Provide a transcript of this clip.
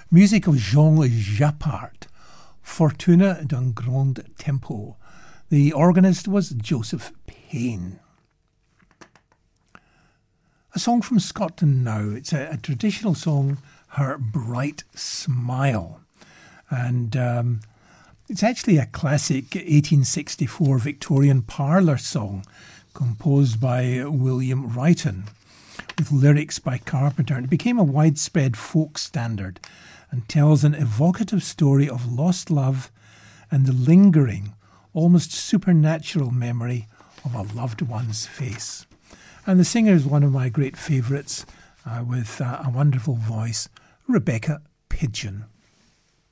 Music of Jean Jappart, Fortuna d'un Grand Tempo. The organist was Joseph Payne. A song from Scotland now. It's a traditional song, Her Bright Smile. And it's actually a classic 1864 Victorian parlour song composed by William Wrighton, with lyrics by Carpenter. And it became a widespread folk standard and tells an evocative story of lost love and the lingering, almost supernatural memory of a loved one's face. And the singer is one of my great favourites with a wonderful voice, Rebecca Pidgeon.